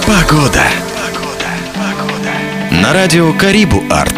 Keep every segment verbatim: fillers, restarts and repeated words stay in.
Погода. На радио Карибу Арт.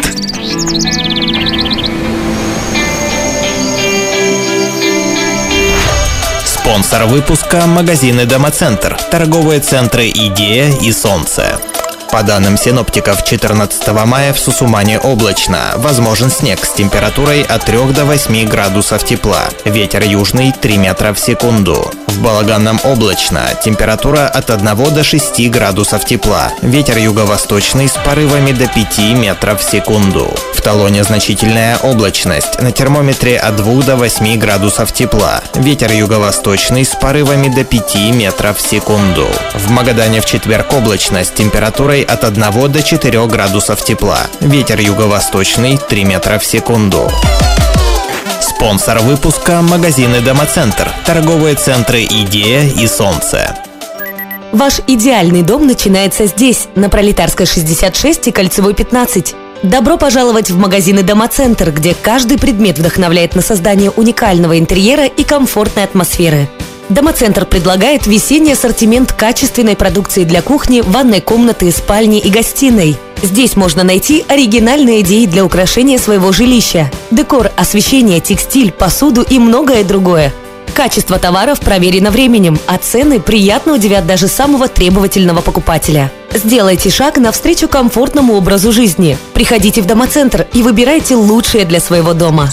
Спонсор выпуска — магазины «Домоцентр», торговые центры «Идея» и «Солнце». По данным синоптиков, четырнадцатого мая в Сусумане облачно. Возможен снег с температурой от трёх до восьми градусов тепла. Ветер южный три метра в секунду. В Балаганном облачно. Температура от одного до шести градусов тепла. Ветер юго-восточный с порывами до пяти метров в секунду. В Талоне значительная облачность. На термометре от двух до восьми градусов тепла. Ветер юго-восточный с порывами до пяти метров в секунду. В Магадане в четверг облачность. Температурой от одного до четырёх градусов тепла. Ветер юго-восточный три метра в секунду. Спонсор выпуска — магазины «Домоцентр», торговые центры «Идея» и «Солнце». Ваш идеальный дом начинается здесь, на Пролетарской шестьдесят шесть и Кольцевой пятнадцать. Добро пожаловать в магазины «Домоцентр», где каждый предмет вдохновляет на создание уникального интерьера и комфортной атмосферы. Домоцентр предлагает весенний ассортимент качественной продукции для кухни, ванной комнаты, спальни и гостиной. Здесь можно найти оригинальные идеи для украшения своего жилища, декор, освещение, текстиль, посуду и многое другое. Качество товаров проверено временем, а цены приятно удивят даже самого требовательного покупателя. Сделайте шаг навстречу комфортному образу жизни. Приходите в Домоцентр и выбирайте лучшее для своего дома.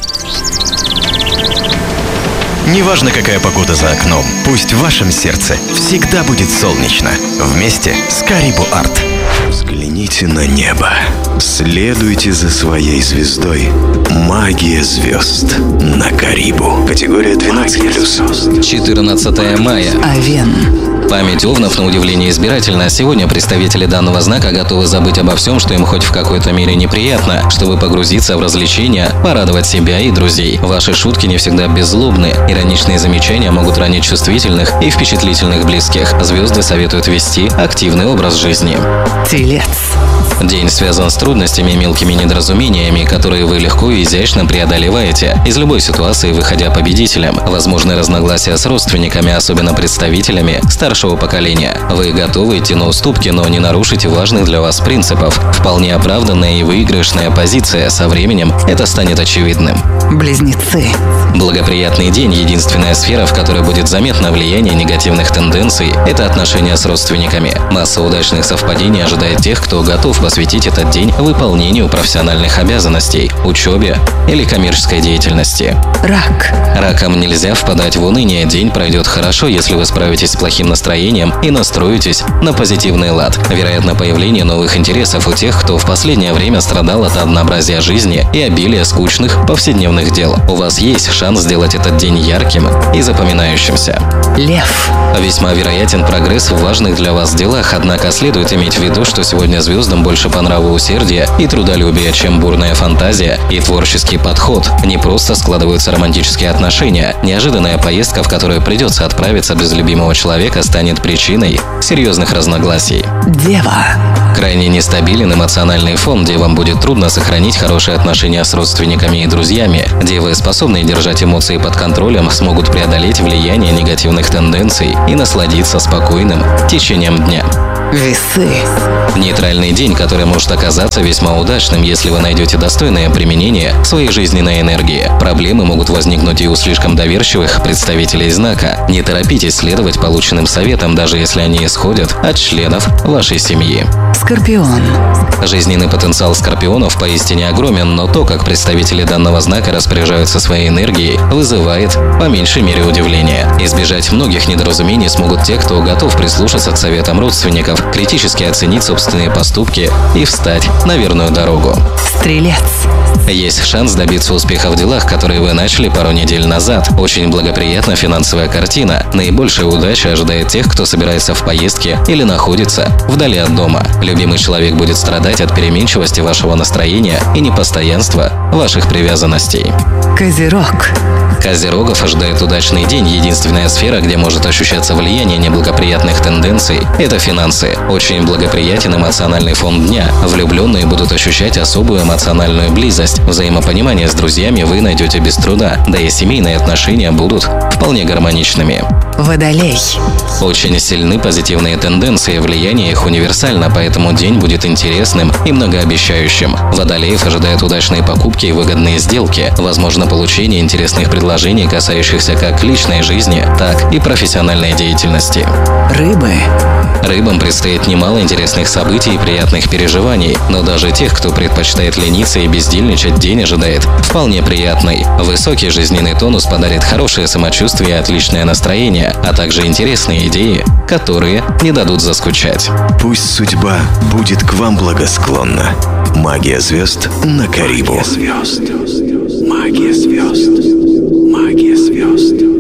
Неважно, какая погода за окном, пусть в вашем сердце всегда будет солнечно. Вместе с Карибу Арт. Взгляните на небо. Следуйте за своей звездой. Магия звезд на Карибу. Категория двенадцать плюс. четырнадцатого мая. Овен. Память овнов, на удивление, избирательна. Сегодня представители данного знака готовы забыть обо всем, что им хоть в какой-то мере неприятно, чтобы погрузиться в развлечения, порадовать себя и друзей. Ваши шутки не всегда беззлобны. Ироничные замечания могут ранить чувствительных и впечатлительных близких. Звезды советуют вести активный образ жизни. Телец. День связан с трудностями и мелкими недоразумениями, которые вы легко и изящно преодолеваете, из любой ситуации выходя победителем. Возможны разногласия с родственниками, особенно представителями старшего поколения. Вы готовы идти на уступки, но не нарушите важных для вас принципов. Вполне оправданная и выигрышная позиция. Со временем это станет очевидным. Близнецы. Благоприятный день. Единственная сфера, в которой будет заметно влияние негативных тенденций, это отношения с родственниками. Масса удачных совпадений ожидает тех, кто готов посвятить этот день выполнению профессиональных обязанностей, учебе или коммерческой деятельности. Рак. Ракам нельзя впадать в уныние. День пройдет хорошо, если вы справитесь с плохим настроением и настроитесь на позитивный лад. Вероятно, появление новых интересов у тех, кто в последнее время страдал от однообразия жизни и обилия скучных повседневных дел. У вас есть шанс сделать этот день ярким и запоминающимся. Лев. Весьма вероятен прогресс в важных для вас делах, однако следует иметь в виду, что сегодня звездам больше по нраву усердие и трудолюбие, чем бурная фантазия и творческий подход. Не просто складываются романтические отношения. Неожиданная поездка, в которую придется отправиться без любимого человека, станет причиной серьезных разногласий. Дева. Крайне нестабилен эмоциональный фон, девам будет трудно сохранить хорошие отношения с родственниками и друзьями. Девы, способные держать эмоции под контролем, смогут преодолеть влияние негативных тенденций и насладиться спокойным течением дня. Весы. Нейтральный день, который может оказаться весьма удачным, если вы найдете достойное применение своей жизненной энергии. Проблемы могут возникнуть и у слишком доверчивых представителей знака. Не торопитесь следовать полученным советам, даже если они исходят от членов вашей семьи. Скорпион. Жизненный потенциал скорпионов поистине огромен, но то, как представители данного знака распоряжаются своей энергией, вызывает по меньшей мере удивление. Избежать многих недоразумений смогут те, кто готов прислушаться к советам родственников, критически оценить собственные поступки и встать на верную дорогу. Стрелец. Есть шанс добиться успеха в делах, которые вы начали пару недель назад. Очень благоприятна финансовая картина. Наибольшая удача ожидает тех, кто собирается в поездке или находится вдали от дома. Любимый человек будет страдать от переменчивости вашего настроения и непостоянства ваших привязанностей. Козерог. Козерогов ожидает удачный день. Единственная сфера, где может ощущаться влияние неблагоприятных тенденций – это финансы. Очень благоприятен эмоциональный фон дня. Влюбленные будут ощущать особую эмоциональную близость. Взаимопонимание с друзьями вы найдете без труда, да и семейные отношения будут вполне гармоничными. Водолей. Очень сильны позитивные тенденции, влияние их универсально, поэтому день будет интересным и многообещающим. Водолеев ожидают удачные покупки и выгодные сделки, возможно получение интересных предложений, касающихся как личной жизни, так и профессиональной деятельности. Рыбы. Рыбам предстоит немало интересных событий и приятных переживаний, но даже тех, кто предпочитает лениться и бездельничать, день ожидает вполне приятный. Высокий жизненный тонус подарит хорошее самочувствие и отличное настроение, а также интересные идеи, которые не дадут заскучать. Пусть судьба будет к вам благосклонна. Магия звезд на Карибу. Магия звезд. Магия звезд. Магия звезд.